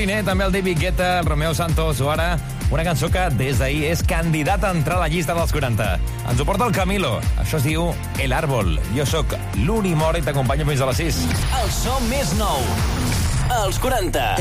Moliner, també el David Guetta, el Romeo Santos, o ara una cançó que des d'ahir és candidata a entrar a la llista dels 40. Ens ho porta el Camilo. Això es diu El Árbol. Jo sóc l'Uri Mora i t'acompanyo fins a les 6. El so més nou. Els 40.